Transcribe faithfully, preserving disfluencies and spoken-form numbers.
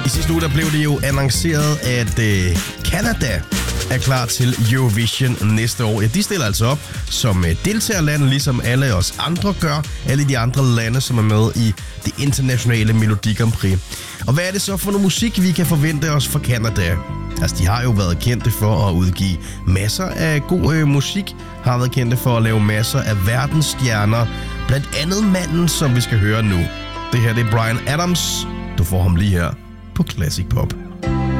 I sidste uge der blev det jo annonceret, at øh, Canada er klar til Eurovision næste år. Ja, de stiller altså op som øh, deltagerland, ligesom alle os andre gør. Alle de andre lande, som er med i det internationale Melodi Grand Prix. Og hvad er det så for noget musik, vi kan forvente os fra Canada? Altså, de har jo været kendte for at udgive masser af god øh, musik. Har været kendte for at lave masser af verdensstjerner. Blandt andet manden, som vi skal høre nu. Det her det er Bryan Adams. Du får ham lige her på Classic Pop.